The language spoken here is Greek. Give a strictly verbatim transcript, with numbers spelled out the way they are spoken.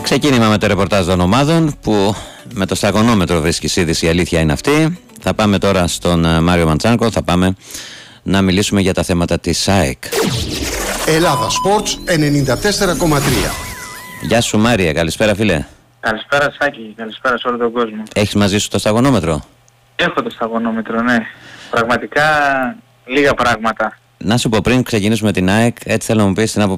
Ξεκίνημα με το ρεπορτάζ των ομάδων που με το σταγονόμετρο βρίσκει είδηση, η αλήθεια είναι αυτή. Θα πάμε τώρα στον Μάριο Μαντσάνκο, θα πάμε να μιλήσουμε για τα θέματα της ΑΕΚ. Ελλάδα Sports ενενήντα τέσσερα κόμμα τρία. Γεια σου Μάρια, καλησπέρα φίλε. Καλησπέρα Σάκη, καλησπέρα σε όλο τον κόσμο. Έχεις μαζί σου το σταγονόμετρο? Έχω το σταγονόμετρο, ναι. Πραγματικά λίγα πράγματα. Να σου πω πριν ξεκινήσουμε την ΑΕΚ, έτσι θέλω να μου πεις την άποψη